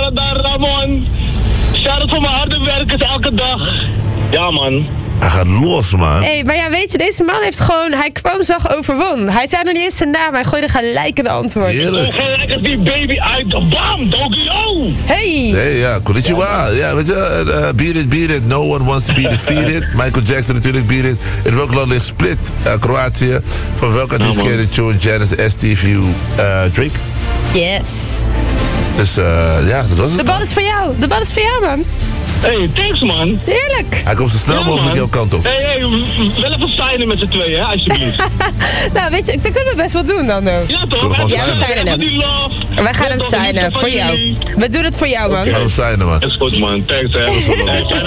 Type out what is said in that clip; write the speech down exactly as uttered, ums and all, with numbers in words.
shout-out naar Ramon. Shout-out voor mijn harde werkers elke dag. Ja, man. Hij gaat los, man. Hé, hey, maar ja, weet je, deze man heeft gewoon... Hij kwam, zag, overwon. Hij zei nog niet eens zijn naam. Hij gooide gelijk een antwoord. Heerlijk. Gelijk als die baby uit de bam, Tokyo. Hey! Nee, ja, konnichiwa. Ja, weet je, uh, beat it, beat it. No one wants to be defeated. Michael Jackson natuurlijk, beat it. In welk land ligt Split? Uh, Kroatië. Van welke artiest ken je de tune Genesis S T V U? Uh, Drake? Yes. Dus uh, ja, dat was het. De bal is voor jou. De bal is voor jou, man. Hey, thanks, man. Heerlijk. Hij komt zo snel Ja, mogelijk man. jouw kant op. Hey, hey, wel even signen met z'n tweeën, hè, alsjeblieft. Nou, weet je, dat kunnen we best wel doen dan, ook. Ja, toch? Kunnen we gewoon Ja, we signen? signen hem. Die love. Wij gaan Ja, hem toch, signen, liefde van voor jou. jullie. We doen het voor jou, man. Ga hem signen, man. Dat is goed, man. Thanks, hè. Hey,